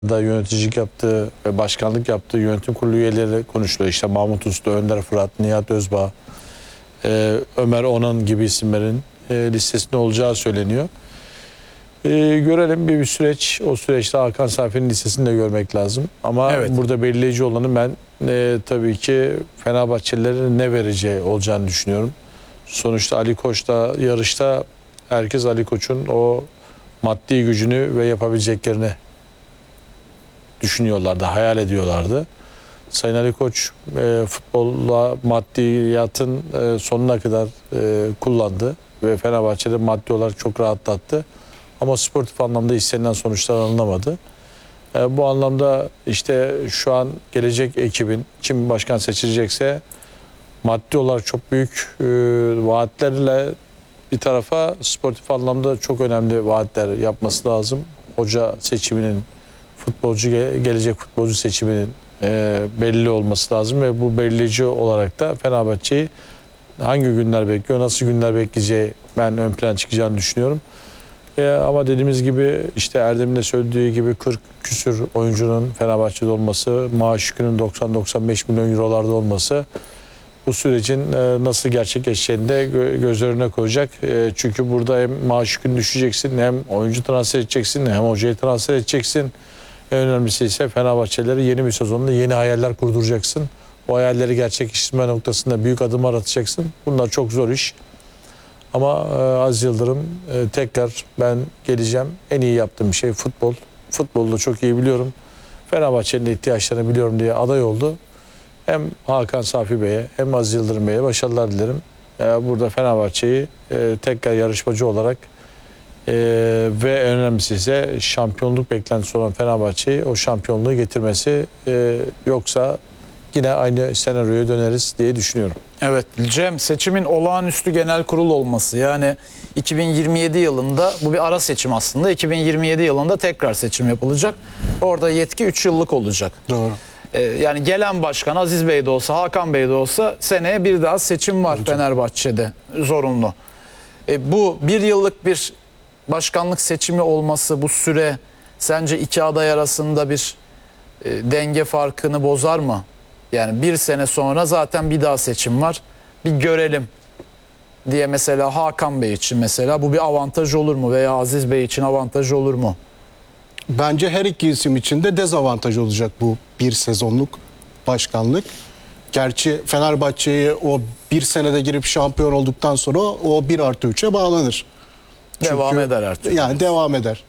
da yöneticilik yaptığı ve başkanlık yaptığı yönetim kurulu üyeleri konuşuluyor. İşte Mahmut Uslu, Önder Fırat, Nihat Özbağ, Ömer Onan gibi isimlerin listesinde olacağı söyleniyor. Görelim bir süreç. O süreçte Hakan Safi'nin listesini de görmek lazım. Ama Evet. burada belirleyici olanı ben tabii ki Fenerbahçelilerin ne vereceği olacağını düşünüyorum. Sonuçta Ali Koç'ta yarışta herkes Ali Koç'un o maddi gücünü ve yapabileceklerini düşünüyorlardı, hayal ediyorlardı. Sayın Ali Koç futbolla maddiyatın sonuna kadar kullandı ve Fenerbahçe'de maddi olarak çok rahatlattı. Ama sportif anlamda istenilen sonuçlar alınamadı. Bu anlamda işte şu an gelecek ekibin kim başkan seçilecekse maddi olarak çok büyük vaatlerle bir tarafa sportif anlamda çok önemli vaatler yapması lazım. Hoca seçiminin, gelecek futbolcu seçiminin belli olması lazım ve bu belirleyici olarak da Fenerbahçe'yi hangi günler bekliyor, nasıl günler bekleyeceği ben ön plana çıkacağını düşünüyorum. Ama dediğimiz gibi işte Erdem'in de söylediği gibi 40 küsür oyuncunun Fenerbahçe'de olması, maaş yükünün 90-95 milyon eurolarda olması bu sürecin nasıl gerçekleşeceğini de göz önüne koyacak. Çünkü burada hem maaş yükünü düşeceksin, hem oyuncu transfer edeceksin, hem hocayı transfer edeceksin. En önemlisi ise Fenerbahçeleri yeni bir sezonda yeni hayaller kurduracaksın. O hayalleri gerçekleştirme noktasında büyük adımlar atacaksın. Bunlar çok zor iş. Ama Aziz Yıldırım tekrar ben geleceğim. En iyi yaptığım şey futbol. Futbolu da çok iyi biliyorum. Fenerbahçe'nin ihtiyaçlarını biliyorum diye aday oldu. Hem Hakan Safi Bey'e hem Aziz Yıldırım Bey'e başarılar dilerim. Burada Fenerbahçe'yi tekrar yarışmacı olarak ve en önemlisi ise şampiyonluk beklentisi olan Fenerbahçe'yi o şampiyonluğu getirmesi, yoksa yine aynı senaryoya döneriz diye düşünüyorum. Evet Cem, seçimin olağanüstü genel kurul olması, yani 2027 yılında bu bir ara seçim aslında, 2027 yılında tekrar seçim yapılacak. Orada yetki 3 yıllık olacak. Doğru. Yani gelen başkan Aziz Bey de olsa, Hakan Bey de olsa seneye bir daha seçim var Fenerbahçe'de zorunlu. Bu bir yıllık bir başkanlık seçimi olması, bu süre sence iki aday arasında bir denge farkını bozar mı? Yani bir sene sonra zaten bir daha seçim var. Bir görelim diye mesela Hakan Bey için mesela bu bir avantaj olur mu? Veya Aziz Bey için avantaj olur mu? Bence her iki isim için de dezavantaj olacak bu bir sezonluk başkanlık. Gerçi Fenerbahçe'yi o bir senede girip şampiyon olduktan sonra o 1+3'e bağlanır. Devam eder artık. Yani devam eder.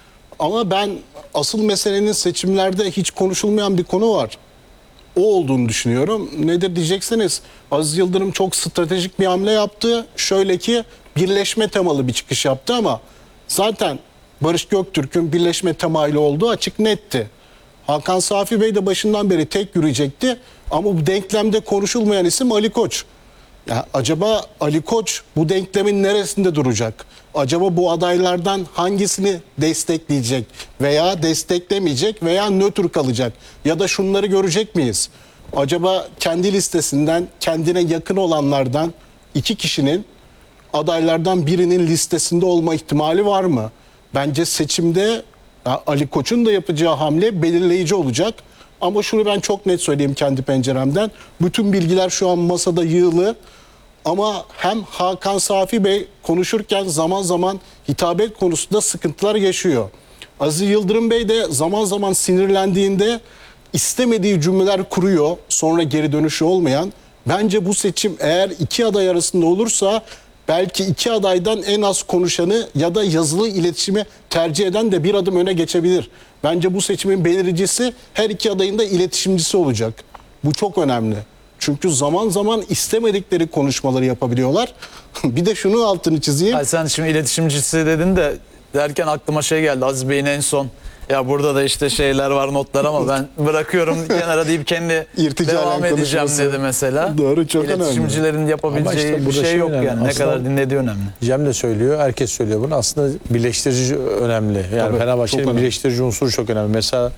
Ama ben asıl meselenin seçimlerde hiç konuşulmayan bir konu var. O olduğunu düşünüyorum. Nedir diyecekseniz, Aziz Yıldırım çok stratejik bir hamle yaptı. Şöyle ki birleşme temalı bir çıkış yaptı ama zaten Barış Göktürk'ün birleşme temaylı olduğu açık netti. Hakan Safi Bey de başından beri tek yürüyecekti ama bu denklemde konuşulmayan isim Ali Koç. Ya acaba Ali Koç bu denklemin neresinde duracak? Acaba bu adaylardan hangisini destekleyecek veya desteklemeyecek veya nötr kalacak? Ya da şunları görecek miyiz? Acaba kendi listesinden kendine yakın olanlardan 2 kişinin adaylardan birinin listesinde olma ihtimali var mı? Bence seçimde Ali Koç'un da yapacağı hamle belirleyici olacak. Ama şunu ben çok net söyleyeyim kendi penceremden. Bütün bilgiler şu an masada yığılı. Ama hem Hakan Safi Bey konuşurken zaman zaman hitabet konusunda sıkıntılar yaşıyor. Aziz Yıldırım Bey de zaman zaman sinirlendiğinde istemediği cümleler kuruyor. Sonra geri dönüşü olmayan. Bence bu seçim eğer iki aday arasında olursa belki iki adaydan en az konuşanı ya da yazılı iletişimi tercih eden de bir adım öne geçebilir. Bence bu seçimin belirleyicisi her iki adayın da iletişimcisi olacak. Bu çok önemli. Çünkü zaman zaman istemedikleri konuşmaları yapabiliyorlar. Bir de şunun altını çizeyim. Ay sen şimdi iletişimcisi dedin de derken aklıma şey geldi. Aziz Bey'in en son ya burada da işte şeyler var, notlar ama ben bırakıyorum kenara deyip kendi devam edeceğim dedi mesela. Doğru, çok önemli. İletişimcilerin yapabileceği işte bir şey yok önemli. yani. Ne Aslında kadar dinlediği önemli. Cem de söylüyor, herkes söylüyor bunu. Aslında birleştirici önemli. Yani Tabii, Fenerbahçe'nin birleştirici unsuru çok önemli. Mesela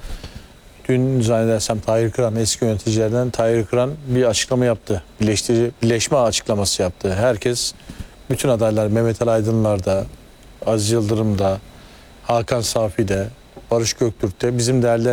dün zannedersem Tahir Kıran, eski yöneticilerden Tahir Kıran bir açıklama yaptı. Birleşme açıklaması yaptı. Herkes, bütün adaylar, Mehmet Ali Aydınlar da, Aziz Yıldırım da, Hakan Safi de, Barış Göktürk'te bizim değerli